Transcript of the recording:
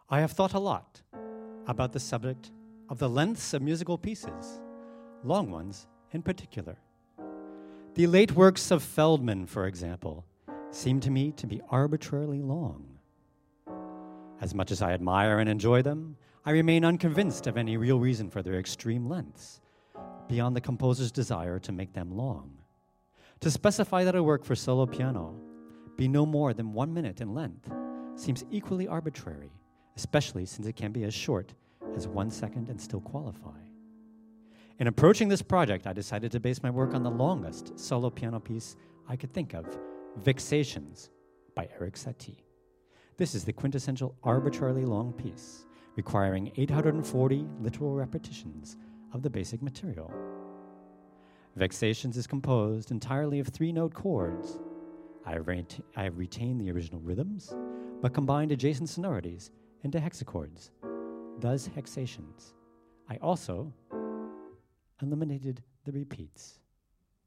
I have thought a lot about the subject of the lengths of musical pieces, long ones in particular. The late works of Feldman, for example, seem to me to be arbitrarily long. As much as I admire and enjoy them, I remain unconvinced of any real reason for their extreme lengths, beyond the composer's desire to make them long. To specify that a work for solo piano be no more than 1 minute in length seems equally arbitrary, especially since it can be as short as 1 second and still qualify. In approaching this project, I decided to base my work on the longest solo piano piece I could think of, Vexations by Erik Satie. This is the quintessential arbitrarily long piece, requiring 840 literal repetitions of the basic material. Vexations is composed entirely of 3-note chords. I have retained the original rhythms, but combined adjacent sonorities into hexachords, thus hexations. I also eliminated the repeats.